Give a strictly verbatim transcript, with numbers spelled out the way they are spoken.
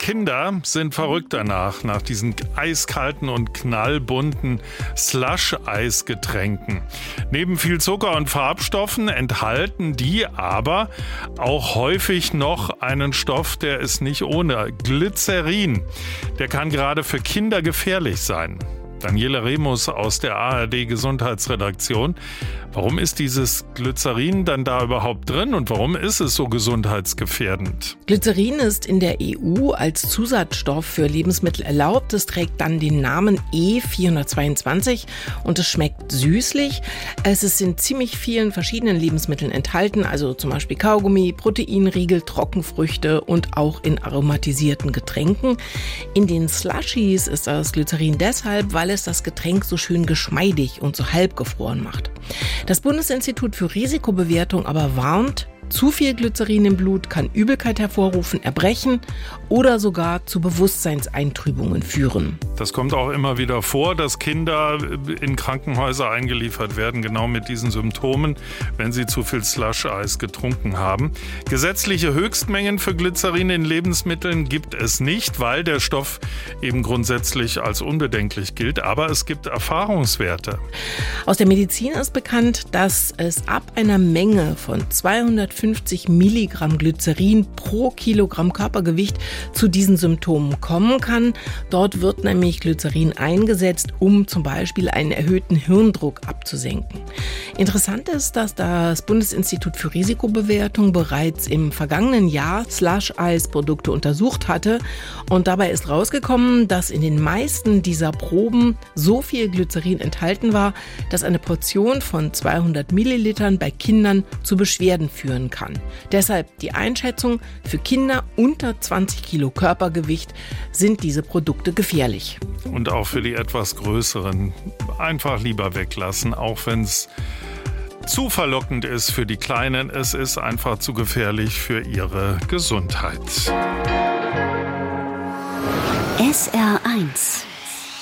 Kinder sind verrückt danach, nach diesen eiskalten und knallbunten Slush-Eisgetränken. Neben viel Zucker und Farbstoffen enthalten die aber auch häufig noch einen Stoff, der ist nicht ohne: Glycerin. Der kann gerade für Kinder gefährlich sein. Daniela Remus aus der A R D-Gesundheitsredaktion. Warum ist dieses Glycerin dann da überhaupt drin und warum ist es so gesundheitsgefährdend? Glycerin ist in der E U als Zusatzstoff für Lebensmittel erlaubt. Es trägt dann den Namen E vierhundertzweiundzwanzig und es schmeckt süßlich. Es ist in ziemlich vielen verschiedenen Lebensmitteln enthalten, also zum Beispiel Kaugummi, Proteinriegel, Trockenfrüchte und auch in aromatisierten Getränken. In den Slushies ist das Glycerin deshalb, weil es das Getränk so schön geschmeidig und so halbgefroren macht. Das Bundesinstitut für Risikobewertung aber warnt, zu viel Glycerin im Blut kann Übelkeit hervorrufen, Erbrechen oder sogar zu Bewusstseinseintrübungen führen. Das kommt auch immer wieder vor, dass Kinder in Krankenhäuser eingeliefert werden, genau mit diesen Symptomen, wenn sie zu viel Slush-Eis getrunken haben. Gesetzliche Höchstmengen für Glycerin in Lebensmitteln gibt es nicht, weil der Stoff eben grundsätzlich als unbedenklich gilt. Aber es gibt Erfahrungswerte. Aus der Medizin ist bekannt, dass es ab einer Menge von zweihundertfünfzig Milligramm Glycerin pro Kilogramm Körpergewicht zu diesen Symptomen kommen kann. Dort wird nämlich Glycerin eingesetzt, um zum Beispiel einen erhöhten Hirndruck abzusenken. Interessant ist, dass das Bundesinstitut für Risikobewertung bereits im vergangenen Jahr Slush-Eis-Produkte untersucht hatte und dabei ist rausgekommen, dass in den meisten dieser Proben so viel Glycerin enthalten war, dass eine Portion von zweihundert Millilitern bei Kindern zu Beschwerden führen kann. Deshalb die Einschätzung: für Kinder unter zwanzig Kilo Körpergewicht sind diese Produkte gefährlich. Und auch für die etwas größeren einfach lieber weglassen, auch wenn es zu verlockend ist für die Kleinen. Es ist einfach zu gefährlich für ihre Gesundheit. S R eins